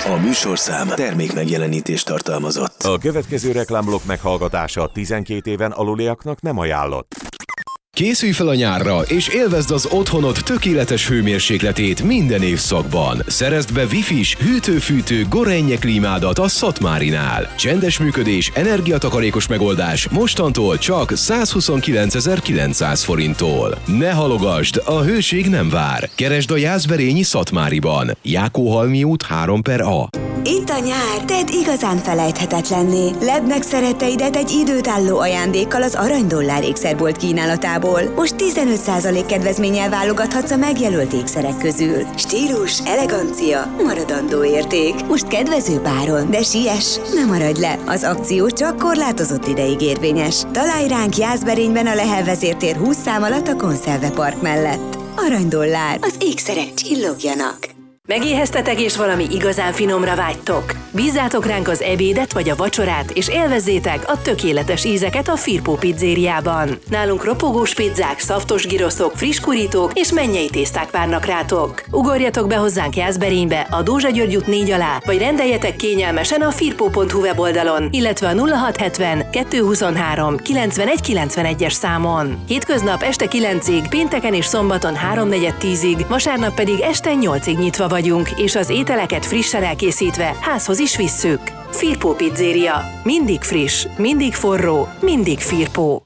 A műsorszám termék megjelenítést tartalmazott. A következő reklámblokk meghallgatása 12 éven aluliaknak nem ajánlott. Készülj fel a nyárra, és élvezd az otthonod tökéletes hőmérsékletét minden évszakban. Szerezd be Wi-Fi-s, hűtő-fűtő Gorenje klímádat a Szatmárinál. Csendes működés, energiatakarékos megoldás mostantól csak 129.900 forinttól. Ne halogasd, a hőség nem vár. Keresd a Jászberényi Szatmáriban. Jákóhalmi út 3/A. Itt a nyár, tedd igazán felejthetetlenné. Ledd meg szeretteidet egy időtálló ajándékkal az Aranydollár ékszerbolt kínálatából. Most 15% kedvezménnyel válogathatsz a megjelölt ékszerek közül. Stílus, elegancia, maradandó érték. Most kedvező áron, de siess, ne maradj le. Az akció csak korlátozott ideig érvényes. Találj ránk Jászberényben a Lehel vezértér 20 szám alatt a Konszerve Park mellett. Aranydollár, az ékszerek csillogjanak. Megéheztetek és valami igazán finomra vágytok? Bízzátok ránk az ebédet vagy a vacsorát, és élvezzétek a tökéletes ízeket a Firpo pizzériában. Nálunk ropogós pizzák, szaftos giroszok, friss kurítók és mennyei tészták várnak rátok. Ugorjatok be hozzánk Jászberénybe, a Dózsa György út 4 alá, vagy rendeljetek kényelmesen a firpo.hu weboldalon, illetve a 0670 223 9191-es számon. Hétköznap este 9-ig, pénteken és szombaton 3-4-10-ig, vasárnap pedig este 8-ig nyitva vagyunk, és az ételeket frissen elkészítve házhoz is visszük. Firpo pizzéria. Mindig friss, mindig forró, mindig Firpo.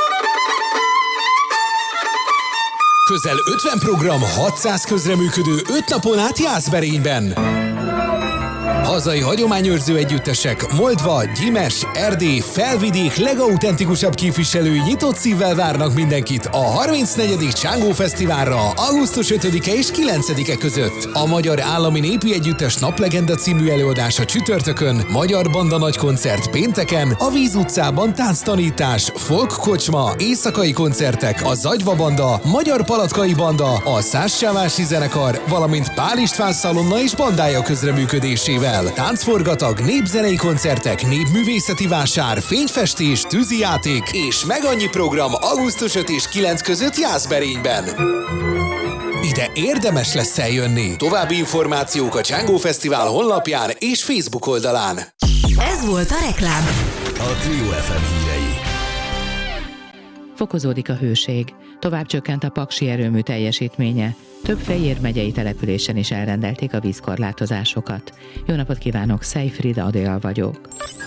Közel 50 program, 600 közreműködő 5 napon át Jászberényben. Hazai hagyományőrző együttesek, Moldva, Gyimes, Erdély, Felvidék legautentikusabb képviselői nyitott szívvel várnak mindenkit a 34. Csángó Fesztiválra augusztus 5-e és 9-e között. A Magyar Állami Népi Együttes Naplegenda című előadása csütörtökön, Magyar Banda nagy koncert pénteken, a Víz utcában tánctanítás, folk kocsma, éjszakai koncertek, a Zagyva Banda, Magyar Palatkai Banda, a Szássávvási Zenekar, valamint Pál István Szalonna és bandája közreműködésével. Táncforgatag, népzenei koncertek, népművészeti vásár, fényfestés, tűzijáték és meg annyi program augusztus 5 és 9 között Jászberényben. Ide érdemes lesz eljönni. További információk a Csángó Fesztivál honlapján és Facebook oldalán. Ez volt a reklám. A Trio FM hírei. Fokozódik a hőség. Tovább csökkent a Paksi erőmű teljesítménye. Több Fejér megyei településen is elrendelték a vízkorlátozásokat. Jó napot kívánok, Szej Frida Adél vagyok.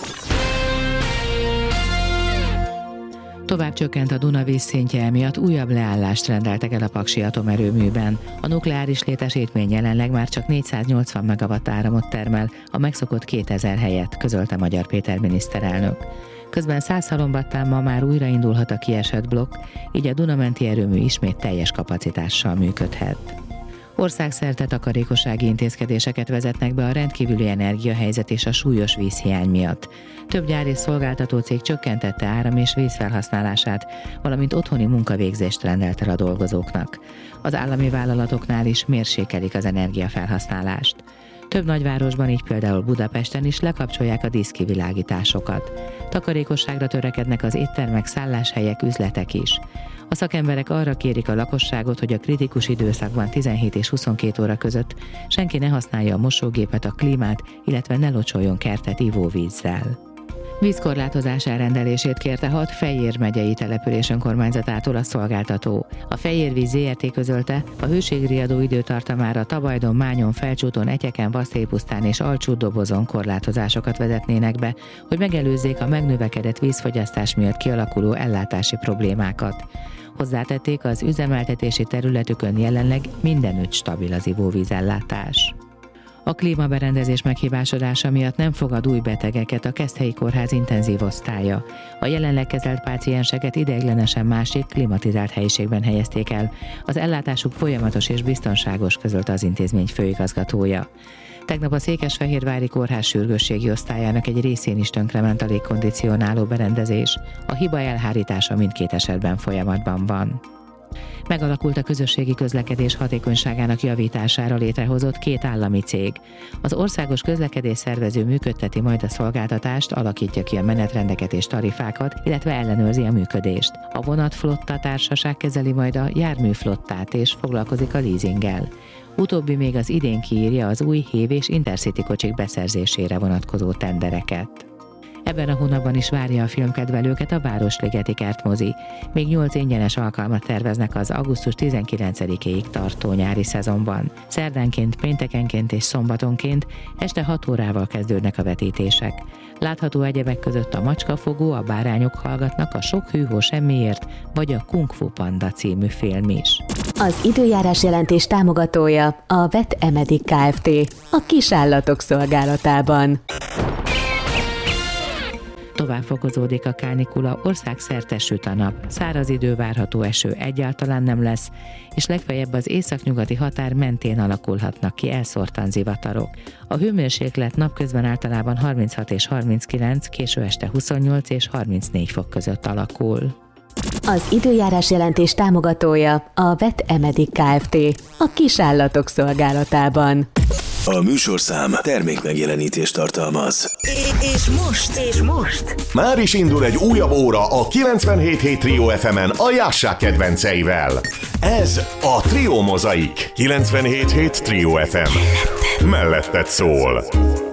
Tovább csökkent a Duna vízszintje, emiatt újabb leállást rendeltek el a Paksi atomerőműben. A nukleáris létesítmény jelenleg már csak 480 megawatt áramot termel, a megszokott 2000 helyett, közölte Magyar Péter miniszterelnök. Közben Szászhalombattán ma már újraindulhat a kiesett blokk, így a Dunamenti erőmű ismét teljes kapacitással működhet. Országszerte takarékossági intézkedéseket vezetnek be a rendkívüli energiahelyzet és a súlyos vízhiány miatt. Több gyár és szolgáltató cég csökkentette áram- és vízfelhasználását, valamint otthoni munkavégzést rendelt el a dolgozóknak. Az állami vállalatoknál is mérsékelik az energiafelhasználást. Több nagyvárosban, így például Budapesten is lekapcsolják a díszkivilágításokat. Takarékosságra törekednek az éttermek, szálláshelyek, üzletek is. A szakemberek arra kérik a lakosságot, hogy a kritikus időszakban 17 és 22 óra között senki ne használja a mosógépet, a klímát, illetve ne locsoljon kertet ivóvízzel. Vízkorlátozás elrendelését kérte 6 Fejér megyei település önkormányzatától a szolgáltató. A Fejérvíz Zrt. Közölte, a hőségriadó időtartamára Tabajdon, Mányon, Felcsúton, Etyeken, Vaszélypusztán és Alcsútdobozon korlátozásokat vezetnének be, hogy megelőzzék a megnövekedett vízfogyasztás miatt kialakuló ellátási problémákat. Hozzátették, az üzemeltetési területükön jelenleg mindenütt stabil az ivóvízellátás. A klímaberendezés meghibásodása miatt nem fogad új betegeket a Keszthelyi Kórház intenzív osztálya. A jelenleg kezelt pácienseket ideiglenesen másik, klimatizált helyiségben helyezték el. Az ellátásuk folyamatos és biztonságos, közölte az intézmény főigazgatója. Tegnap a Székesfehérvári Kórház sürgősségi osztályának egy részén is tönkrement a légkondicionáló berendezés. A hiba elhárítása mindkét esetben folyamatban van. Megalakult a közösségi közlekedés hatékonyságának javítására létrehozott 2 állami cég. Az országos közlekedés szervező működteti majd a szolgáltatást, alakítja ki a menetrendeket és tarifákat, illetve ellenőrzi a működést. A vonatflotta társaság kezeli majd a járműflottát és foglalkozik a leasinggel. Utóbbi még az idén kiírja az új HÉV és Intercity kocsik beszerzésére vonatkozó tendereket. Ebben a hónapban is várja a filmkedvelőket a Városligeti Kertmozi. Még 8 ingyenes alkalmat terveznek az augusztus 19-ig tartó nyári szezonban. Szerdánként, péntekenként és szombatonként este 6 órával kezdődnek a vetítések. Látható egyebek között a Macskafogó, a Bárányok hallgatnak, a Sok hűhó semmiért, vagy a Kung Fu Panda című film is. Az időjárás jelentés támogatója a Vet Emedik Kft. A kisállatok szolgálatában. Tovább fokozódik a kánikula, országszerte süt a nap, száraz idő várható, eső egyáltalán nem lesz, és legfeljebb az északnyugati határ mentén alakulhatnak ki elszórtan zivatarok. A hőmérséklet napközben általában 36 és 39, késő este 28 és 34 fok között alakul. Az időjárás jelentés támogatója a Vet Emedik Kft. A kisállatok szolgálatában. A műsorszám termékmegjelenítést tartalmaz. És most? Már is indul egy újabb óra a 97.7 Trio FM-en a Jássák kedvenceivel. Ez a Trio Mozaik. 97.7 Trio FM. Melletted szól.